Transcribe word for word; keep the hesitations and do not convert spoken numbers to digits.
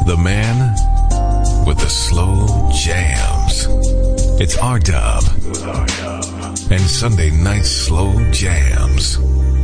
The man with the slow jams. It's R-Dub and Sunday Night Slow Jams.